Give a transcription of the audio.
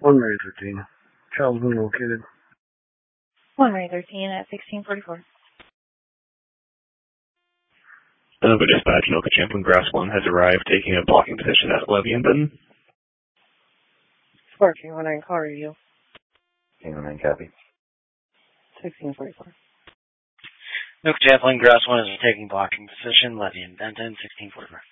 1 Mary 13. Child's been located. 1 Mary 13 at 1644. Nova Dispatch, Noka Champlin Grass 1 has arrived, taking a blocking position at Levy and Benton. Spark, King 19, call radio. King 19, copy. 1644. Noka Champlin Grass 1 is taking blocking position, Levy and Benton, 1644.